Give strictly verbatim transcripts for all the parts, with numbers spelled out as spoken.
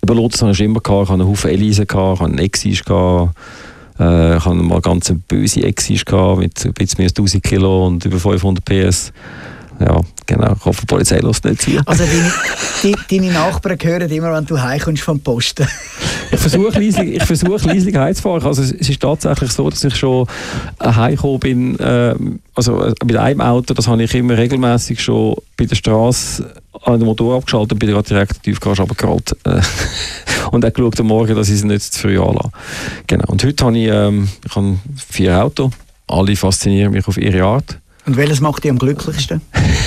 Über Lotus hatte ich immer gehabt, ich hatte einen Haufen Elise, ich hatte einen Exige, äh, ich hatte mal ganz eine böse Exige gehabt, mit ein bisschen mehr als tausend Kilo und über fünfhundert P S. Ja, genau. Ich hoffe, die Polizei lässt nicht zu. Also deine, die, deine Nachbarn hören immer, wenn du heimkommst vom Posten. Ich versuche leislich, ich versuche leislich heimzufahren. Also es ist tatsächlich so, dass ich schon heimgekommen bin, äh, also äh, mit einem Auto, das habe ich immer regelmäßig schon bei der Straße an den Motor abgeschaltet und bin gerade direkt in die Tiefgarage runtergerollt. Äh, und dann geschaut am Morgen, dass ich es nicht zu früh anlasse. Genau. Und heute habe ich, ähm, ich habe vier Autos. Alle faszinieren mich auf ihre Art. Und welches macht dich am glücklichsten?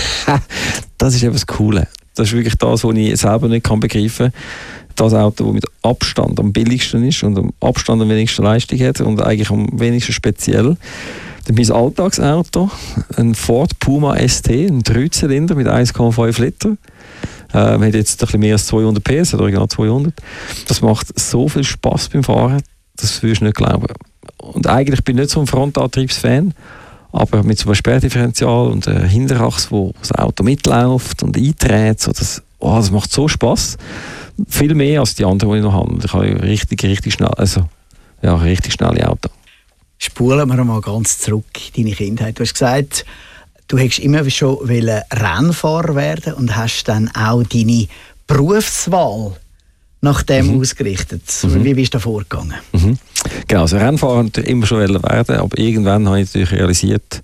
Das ist eben das Coole. Das ist wirklich das, was ich selber nicht kann begreifen kann. Das Auto, das mit Abstand am billigsten ist und am Abstand am wenigsten Leistung hat und eigentlich am wenigsten speziell. Dann mein Alltagsauto, ein Ford Puma S T, ein Dreizylinder mit eins Komma fünf Liter. Ähm, hat jetzt ein bisschen mehr als zweihundert P S, oder original zweihundert. Das macht so viel Spass beim Fahren, das würdest du nicht glauben. Und eigentlich bin ich nicht so ein Frontantriebsfan, aber mit so einem Sperrdifferential und einer Hinterachse, wo das Auto mitläuft und einträgt, so das, oh, das macht so Spass. Viel mehr als die anderen, die ich noch habe. Ich habe richtig, richtig schnell, also, ja, richtig schnelle Auto. Spulen wir mal ganz zurück in deine Kindheit. Du hast gesagt, du hättest immer schon Rennfahrer werden und hast dann auch deine Berufswahl nach dem mhm. ausgerichtet. Mhm. Wie bist du da vorgegangen? Mhm. Genau, also Rennfahrer wollte ich immer schon werden, aber irgendwann habe ich natürlich realisiert,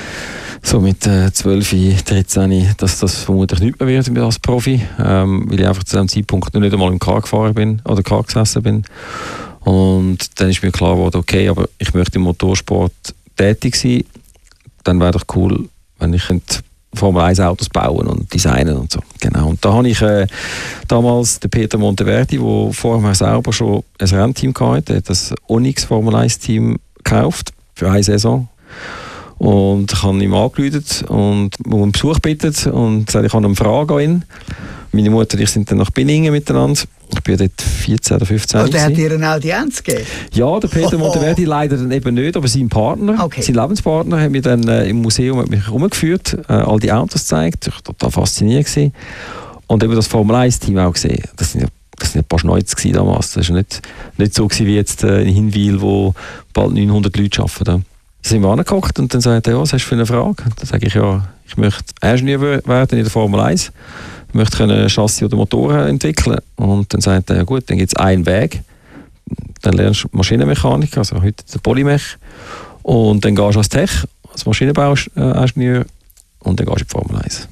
so mit äh, zwölf, dreizehn, dass das vermutlich nicht mehr wird als Profi, ähm, weil ich einfach zu diesem Zeitpunkt noch nicht einmal im Car gefahren bin oder Car gesessen bin. Und dann ist mir klar geworden, okay, aber ich möchte im Motorsport tätig sein, dann wäre doch cool, wenn ich Formel eins Autos bauen und designen und so. Genau. Und da habe ich äh, damals den Peter Monteverdi, der vorher selber schon ein Rennteam hatte, der hat das Onyx Formel eins Team gekauft für eine Saison. Und ich habe ihm angerufen und um einen Besuch gebeten und gesagt, ich habe eine Frage an ihn. Meine Mutter und ich sind dann nach Binningen miteinander. Ich war dort vierzehn oder fünfzehn. Und der hat dir eine Audienz gegeben? Ja, der Peter Monteverdi leider dann eben nicht, aber sein Partner, okay. sein Lebenspartner, hat mich dann äh, im Museum hat mich rumgeführt, äh, all die Autos gezeigt. Ich war total fasziniert gewesen. Und eben das Formel eins Team auch gesehen. Das sind ja Das waren ein paar Schnäuze damals. Das war nicht, nicht so gewesen wie jetzt äh, in Hinwil, wo bald neunhundert Leute arbeiten. Da sind wir angeguckt und dann sagt er, ja, was hast du für eine Frage? Und dann sage ich, ja, ich möchte Ingenieur werden in der Formel eins. Ich möchte können Chassis oder Motoren entwickeln. Und dann sagt er, ja gut, dann gibt es einen Weg. Dann lernst du Maschinenmechanik, also heute der Polymech. Und dann gehst du als Tech, als Maschinenbauingenieur und dann gehst du in die Formel eins.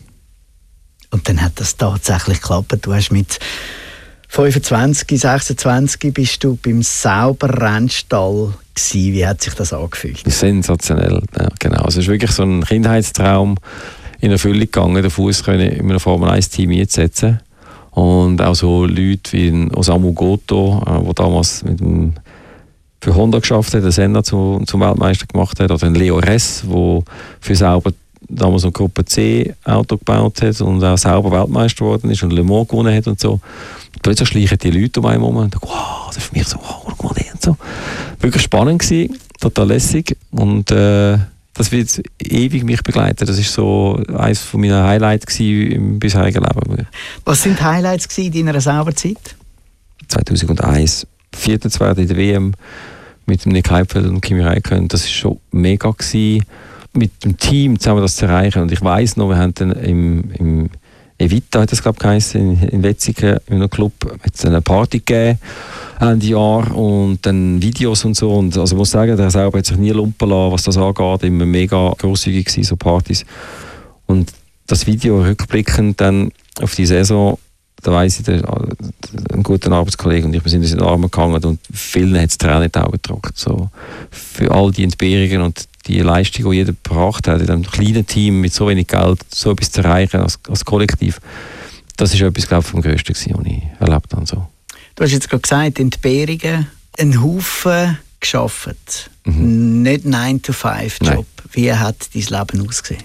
Und dann hat das tatsächlich geklappt. Du hast mit fünfundzwanzig, sechsundzwanzig bist du beim Sauber-Rennstall gewesen. Wie hat sich das angefühlt? Sensationell, ja, genau. Also es ist wirklich so ein Kindheitstraum in Erfüllung gegangen, den Fuß in einem Formel eins Team einzusetzen. Und auch so Leute wie Osamu Goto, der damals mit dem, für Honda geschafft hat, den Senna zu, zum Weltmeister gemacht hat, oder Leo Ress, der für Sauber damals noch Gruppe C Auto gebaut hat und auch selber Weltmeister geworden ist und Le Mans gewonnen hat und so. Plötzlich schleichen die Leute um einen herum und denken, wow, das ist für mich so, wow, guck mal den und so. Wirklich spannend gewesen, total lässig und äh, das wird ewig mich begleiten. Das ist so eines von meinen Highlights gewesen im bisherigen Leben. Was sind die Highlights gewesen in deiner Sauberzeit? zweitausendeins, Vierter zu werden in der W M mit dem Nick Heidfeld und Kimi Räikkönen, das war schon mega gewesen, mit dem Team zusammen das zu erreichen. Und ich weiss noch, wir haben dann im, im Evita, hat das glaube ich geheißen, in, in Wetzikon, in einem Club, hat eine Party gegeben, Ende Jahr, und dann Videos und so. Und also ich muss sagen, der selber hat sich nie lumpen lassen, was das angeht, immer mega grosszügig gewesen, so Partys. Und das Video rückblickend dann auf die Saison, da weiss ich, der, ein guter Arbeitskollege und ich, wir sind uns in den Armen gehangen und vielen hat es Tränen in die Augen getrocknet. So, für all die Entbehrungen und die Leistung, die jeder gebracht hat, in einem kleinen Team mit so wenig Geld, so etwas zu erreichen als, als Kollektiv, das ist etwas, glaube ich, vom Größten gewesen, was ich erlebt habe. So. Du hast jetzt gerade gesagt, Entbehrungen, einen Haufen gearbeitet, mhm. nicht nine to five Job. Nein. Wie hat dein Leben ausgesehen?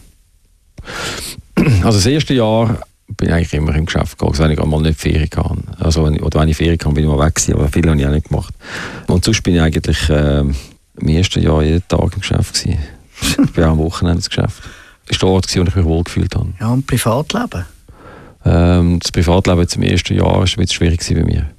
Also das erste Jahr bin ich eigentlich immer im Geschäft gegangen, wenn ich einmal nicht Ferien hatte. Also wenn ich, oder wenn ich Ferien hatte, bin ich mal weg gewesen, aber viele habe ich auch nicht gemacht. Und sonst bin ich eigentlich äh, im ersten Jahr jeden Tag im Geschäft gewesen. Ich bin auch am Wochenende ins Geschäft. Das war der Ort, wo ich mich wohl gefühlt habe. Ja, und Privatleben? Ähm, das Privatleben zum ersten Jahr war ein bisschen schwierig bei mir.